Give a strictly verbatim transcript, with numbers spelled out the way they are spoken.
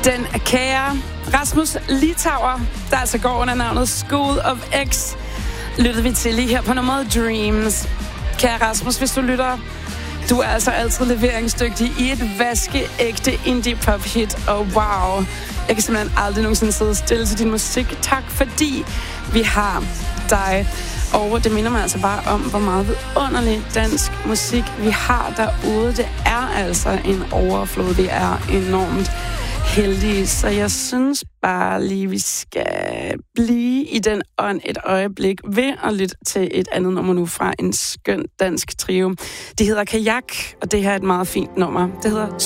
Den kære Rasmus Litauer, der altså går under navnet School of X, lyttede vi til lige her på nummeret Dreams. Kære Rasmus, hvis du lytter, du er altså altid leveringsdygtig i et vaskeægte indie-pop-hit, og wow, jeg kan simpelthen aldrig nogensinde sidde stille til din musik. Tak fordi vi har dig. Og det minder mig altså bare om, hvor meget vidunderlig dansk musik vi har derude. Det er altså en overflod. Vi er enormt heldige. Så jeg synes bare lige, vi skal blive i den ånd et øjeblik ved at lytte til et andet nummer nu fra en skøn dansk trio. De hedder Kajak, og det her er et meget fint nummer. Det hedder